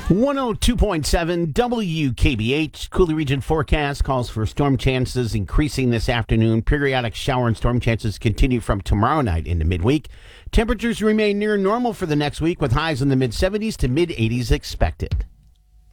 102.7 WKBH. Coulee Region forecast calls for storm chances increasing this afternoon. Periodic shower and storm chances continue from tomorrow night into midweek. Temperatures remain near normal for the next week with highs in the mid-70s to mid-80s expected.